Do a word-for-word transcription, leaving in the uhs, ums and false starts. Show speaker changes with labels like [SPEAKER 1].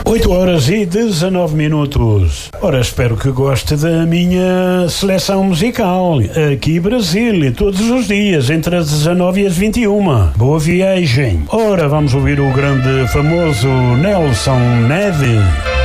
[SPEAKER 1] oito horas e dezanove minutos. Ora, espero que goste da minha seleção musical. Aqui Brasil, todos os dias, entre as dezanove e as vinte e uma. Boa viagem. Ora, vamos ouvir o grande famoso Nelson Ned.